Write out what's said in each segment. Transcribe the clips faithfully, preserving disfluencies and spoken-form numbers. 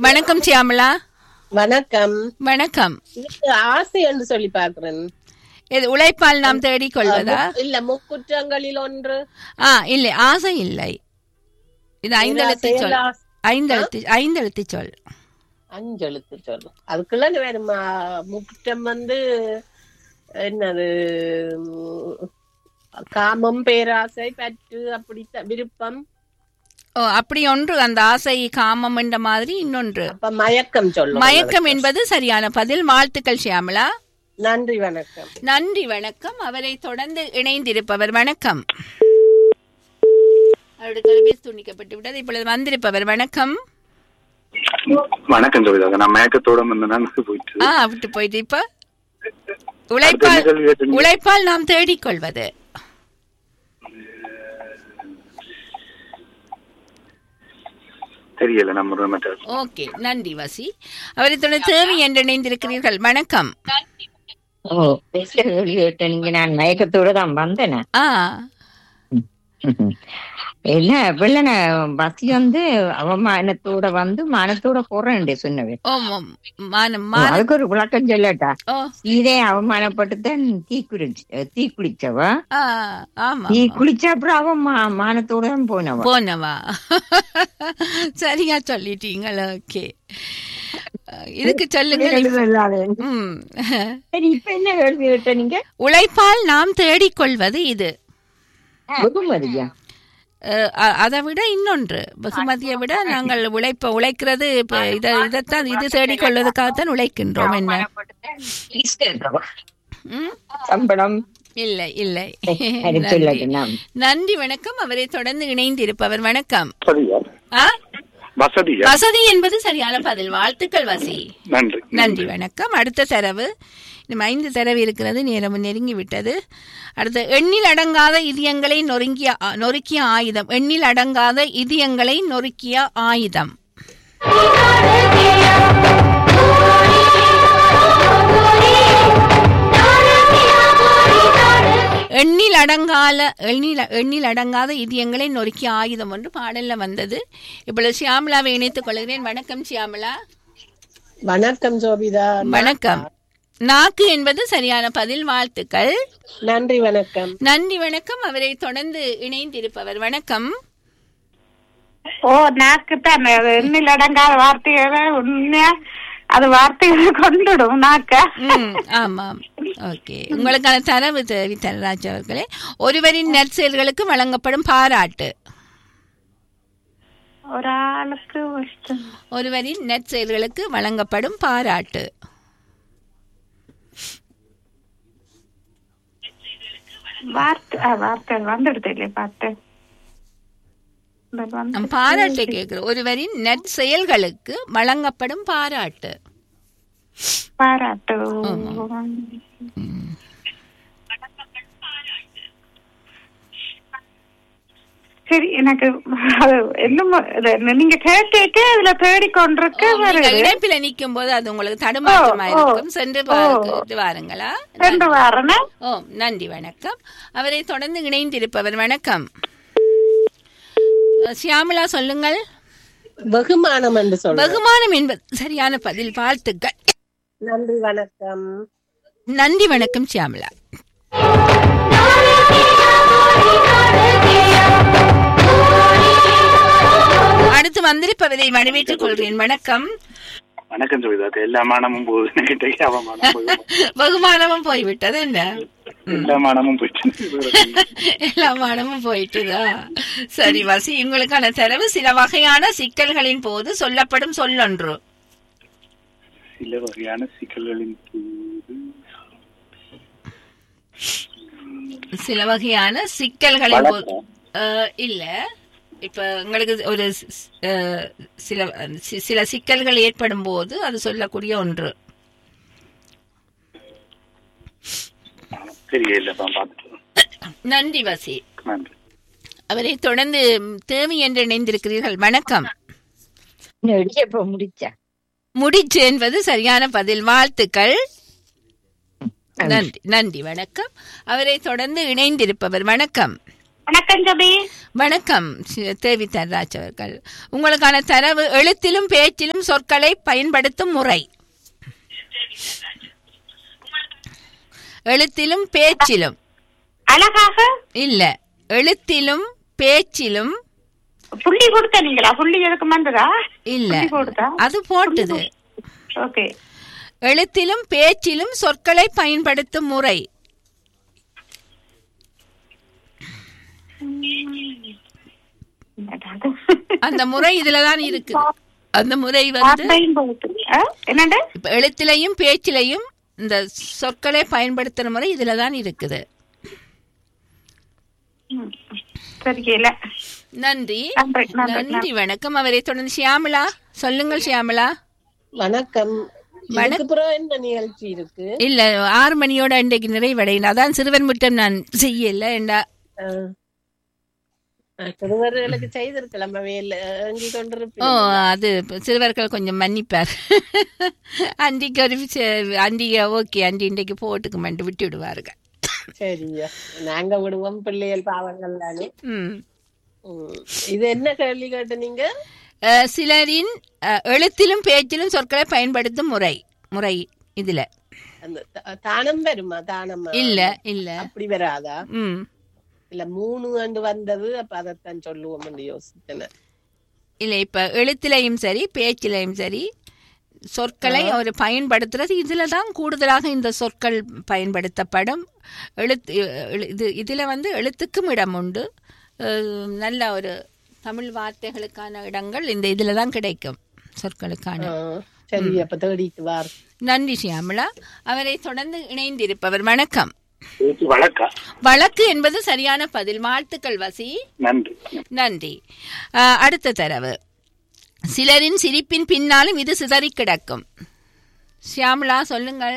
வணக்கம் சியாமலா. வணக்கம். வணக்கம். இதுக்கு ஆசை என்று சொல்லி பார்க்கிறேன். இது உழைப்பால் நாம் தேடிக் கொள்வதா? இல்ல, முக்குற்றங்களில் ஒன்று. ஆ இல்லை, ஆசை இல்லை. இது ஐந்தெழுத்து சொல். ஐந்தெழுத்து ஐந்தெழுத்து சொல். அஞ்செழுத்து சொல். அதுக்குள்ள வேணுமா? முக்குற்றம் வந்து என்னது? காமம், பேராசை, பற்று, அப்படி விருப்பம். ஓ, அப்படி ஒன்று. அந்த ஆசை, காமம் என்ற மாதிரி இன்னொன்று. அப்ப மயக்கம் சொல்லும். மயக்கம் என்பது சரியான பதில். வாழ்த்துக்கள் சியாமலா. நன்றி, வணக்கம். நன்றி, வணக்கம். அவரை தொடர்ந்து இணைந்திருப்பவர் வணக்கம். அவருடைய தொலைபேசி துண்டிக்கப்பட்டு விட்டது. இப்பொழுது வந்திருப்பவர் வணக்கம். வணக்கம் ஜோதிதா. நான் மயக்கத்தோட போயிட்டு ஆ விட்டு போயிட்டு இப்ப உழைப்பால் உழைப்பால் நாம் தேடிக்கொள்வது. தெரியல. நம்ம ஓகே, நன்றி வசி. அவரை தொடர்ந்து தேவி என்று இணைந்திருக்கிறீர்கள். வணக்கம். ஓ, கேட்ட நீங்க. நான் மயக்கத்தோட தான் வந்தேன். ஆ இல்ல பிள்ளை பசி வந்து அவமானத்தோட வந்து மானத்தோட போறேன் சொன்னவே. அதுக்கு ஒரு விளக்கம் சொல்லட்டா? இதே அவமானப்பட்டுதான் தீ குளிச்சு தீ குளிச்சவா தீ குளிச்ச அப்புறம் அவன் மானத்தோட தான் போனவா போனவா சரியா சொல்லிட்டீங்களா? ஓகே, இதுக்கு சொல்லுங்க. இப்ப என்ன கேள்வி கேட்ட நீங்க? உழைப்பால் நாம் தேடிக்கொள்வது இது வெகுமதியா? அதை விட இன்னொன்று, வெகுமதியை விட நாங்கள் உழைப்ப உழைக்கிறது. இப்ப இத இதைத்தான் இது தேடிக்கொள்வதற்காகத்தான் உழைக்கின்றோம். என்ன சம்பளம்? இல்லை இல்லை. நன்றி, வணக்கம். அவரை தொடர்ந்து இணைந்திருப்பவர் வணக்கம். வசதி என்பது சரியான பதில். வாழ்த்துக்கள் வசி. நன்றி. நன்றி, வணக்கம். அடுத்த தரவு. இன்னும் ஐந்து தரவு இருக்கிறது. நேரம் நெருங்கி விட்டது. அடுத்த, எண்ணில் அடங்காத இதயங்களை நொறுங்கிய நொறுக்கிய ஆயுதம். எண்ணில் அடங்காத இதயங்களை நொறுக்கிய ஆயுதம். எண்ணில் அடங்கால எண்ணில் எண்ணில் அடங்காத இதயங்களை நொறுக்கிய ஆயுதம் ஒன்று பாடல்ல வந்தது. இப்பொழுது சியாமலாவை இணைத்துக் கொள்கிறேன். வணக்கம் சியாமலா. வணக்கம் ஜோபிதா. வணக்கம். நாக்கு என்பது சரியான பதில். வாழ்த்துக்கள். நன்றி, வணக்கம். நன்றி, வணக்கம். அவரை தொடர்ந்து இணைந்திருப்பவர் வணக்கம். ஓ, நாக்கு தான் எண்ணில் அடங்காத வார்த்தைகளை உண்மையா அது வார்த்தைகளை கொண்டுடும் நாக்க. ஆமாம். ஓகே, உங்களுக்கான தரவு தேவி தனராஜ் அவர்களே. ஒருவரின் நற்செயல்களுக்கு வழங்கப்படும் பாராட்டு. ஒரு ஆளுக்கு ஒருவரின் நற்செயல்களுக்கு வழங்கப்படும் பாராட்டு. வார்த்தை வார்த்தை வந்துடுது இல்லையா? பாட்டு பாராட்டு கேட்கிறோம். ஒருவரின் நற்செயல்களுக்கு வழங்கப்படும் பாராட்டு. பாராட்டு. சரி, எனக்கு நீங்க கேட்டு அதுல தேடிக்கொண்டிருக்கு. இணைப்பில நிக்கும் போது அது உங்களுக்கு தடுமாற்றமா இருக்கும். சென்று வாருங்களா? சென்று வாரன. ஓ, நன்றி, வணக்கம். அவரை தொடர்ந்து இணைந்திருப்பவர் வணக்கம். சியாமலா, சொல்லுங்கள். வெகுமானம் என்று சொல்லுங்க. வெகுமானம் என்பது சரியான பதில். வாழ்த்துக்கள். நன்றி, வணக்கம். நன்றி, வணக்கம் சியாமலா. அடுத்து வந்திருப்பவரை வரவேற்றுக் கொள்கிறேன். வணக்கம். வணக்கம் ஜோதிதா. எல்லா மானமும் போகுது, வெகுமானமும் போய்விட்டது. என்ன எல்லா மானமும் போயிட்டு எல்லா மானமும் போயிட்டுதா? சரி வசி, உங்களுக்கான தரவு. சில வகையான சிக்கல்களின் போது சொல்லப்படும் சொல்லொன்று. சில வகையான சிக்கல்களின் போது சில வகையான சிக்கல்களின் போது இல்ல. இப்ப உங்களுக்கு ஒரு சில சில சிக்கல்கள் ஏற்படும் போது அது சொல்லக்கூடிய ஒன்று. நன்றி வசி. அவரை தொடர்ந்து தேவி என்று இணைந்திருக்கிறீர்கள். வணக்கம். முடிச்சு என்பது சரியான பதில். வாழ்த்துக்கள். நன்றி, நன்றி, வணக்கம். அவரை தொடர்ந்து இணைந்திருப்பவர் வணக்கம். வணக்கம் ஜபி. வணக்கம் தேவி தர்ராஜ் அவர்கள். உங்களுக்கான தரவு எழுத்திலும் பேச்சிலும் சொற்களை பயன்படுத்தும் முறை. எழுத்திலும் பேச்சிலும். அழகாக இல்ல, எழுத்திலும் பேச்சிலும். புள்ளி கொடுத்த நீங்களா? புள்ளி எடுக்க மாட்டதா? இல்ல, அது போட்டுது. ஓகே. எழுத்திலும் பேச்சிலும் சொற்களை பயன்படுத்தும் முறை. அந்த முறை இதுலதான் இருக்கு. அந்த முறை வந்து என்னண்டு எழுத்திலையும் பேச்சிலையும் இந்த சொற்களை பயன்படுத்துற முறை இதுலதான் இருக்குது. நன்றி நன்றி வணக்கம். அவரை தொடர்ந்து ஷியாமலா. சொல்லுங்கள் ஷியாமலா. வணக்கம். என்ன நிகழ்ச்சி இருக்கு? இல்ல, ஆறு மணியோட இன்றைக்கு நிறைவடையும். அதான் சிறுவர் முற்றம் நான் செய்யல. ஏண்டா சிறுவர்களுக்கு செய்திருக்கலாம். ஓ, அது சிறுவர்கள் கொஞ்சம் மன்னிப்பார். அன்றைக்கு ஒரு அன்றைக்கு ஓகே அன்றி இன்றைக்கு போட்டுக்கு மட்டும் விட்டு விடுவாருங்க. சரியா, நாங்க விடுவோம், பிள்ளைகள் பாவங்கள் தானே. இது என்ன கேள்வி கேட்டு நீங்க? சிலரின் எழுத்திலும் பேச்சிலும் சொற்களை பயன்படுத்தும் முறை. முறை இதுல தானம் வருமா? தானம் இல்ல இல்ல, அப்படி வராதா? ம் இல்ல, மூணு ஆண்டு வந்தது. அப்ப அதைத்தான் சொல்லுவோம் யோசிச்சேன். இல்ல, இப்ப எழுத்திலையும் சரி பேச்சிலையும் சரி சொற்களை அவர் பயன்படுத்துறது இதுலதான் கூடுதலாக இந்த சொற்கள் பயன்படுத்தப்படும். எழுத்து இது இதுல வந்து எழுத்துக்கும் இடம் உண்டு. நல்ல ஒரு தமிழ் வார்த்தைகளுக்கான இடங்கள் இந்த இதுலதான் கிடைக்கும் சொற்களுக்கான. நன்றி ஷியாமலா. அவரை தொடர்ந்து இணைந்திருப்பவர் வணக்கம். வழக்கு என்பது சரியான பதில். வாழ்த்துக்கள் வசி. நன்றி நன்றி. அடுத்த தரவு. சிலரின் சிரிப்பின் பின்னாலும் இது சிதறி கிடக்கும். ஷியாமலா சொல்லுங்கள்.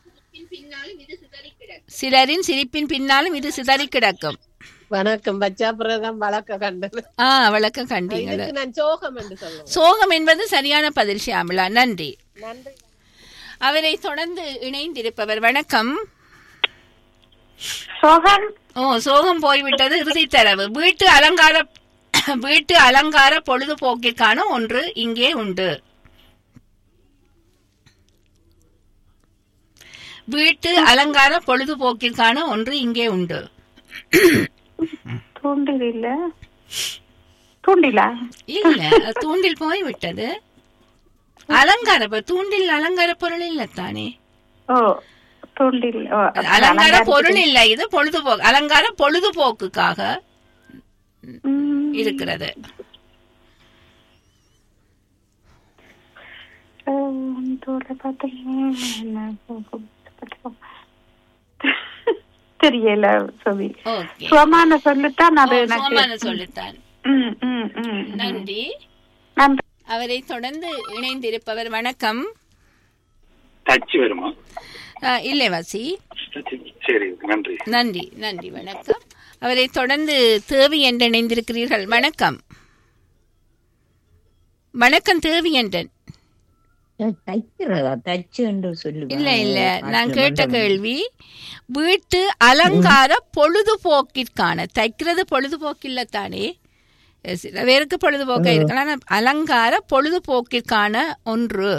சிலரின் சிரிப்பின் பின்னாலும் இது சிதறி கிடக்கும். வணக்கம். பச்சாபுரம் வழக்க கண்டது. ஆ, வழக்க கண்டீங்க. நான் சோகம் என்று சொல்லுவேன். சோகம் என்பது சரியான பதில் ஷியாமலா. நன்றி. நன்றி. அவரை தொடர்ந்து இணைந்திருப்பவர் வணக்கம். சோகம். ஓ, சோகம் போய்விட்டது. இறுதி தரவு. வீட்டு அலங்கார வீட்டு அலங்கார பொழுதுபோக்கிற்கான ஒன்று இங்கே உண்டு. வீட்டு அலங்கார பொழுதுபோக்கிற்கான ஒன்று இங்கே உண்டு. தூண்டில் இல்ல. தூண்டிலா? இல்ல, தூண்டில் போய்விட்டது. அலங்கார தூண்டில் அலங்கார பொருள் இல்லத்தானே. ஓ, தூண்டில் அலங்கார பொருள் இல்ல. இது பொழுதுபோக்கு, அலங்கார பொழுதுபோக்குக்காக இருக்கிறது. தெரியல. சுவமான சொல்லித்தான். சொல்லித்தான். நன்றி. அவரை தொடர்ந்து இணைந்திருப்பவர் வணக்கம். இல்லை வாசி. நன்றி நன்றி நன்றி வணக்கம். அவரை தொடர்ந்து தேவி என்று இணைந்திருக்கிறீர்கள். வணக்கம். வணக்கம் தேவி என்றன். இல்ல இல்ல, நான் கேட்ட கேள்வி வீட்டு அலங்கார பொழுதுபோக்கிற்கான. தைக்கிறது பொழுதுபோக்கு இல்லத்தானே. சில பேருக்கு பொழுதுபோக்க இருக்கலாம். அலங்கார பொழுதுபோக்கிற்கான ஒன்று.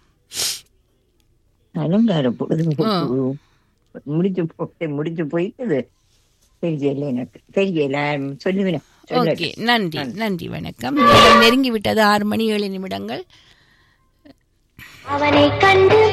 அலங்கார பொழுதுபோக்கு முடிஞ்சு போட்டு முடிஞ்சு போயிட்டு தெரியல, எனக்கு தெரியல. சொல்லுவேன். ஓகே, நன்றி நன்றி வணக்கம். நெருங்கி விட்டது ஆறு மணி ஏழு நிமிடங்கள். அவனை கண்டு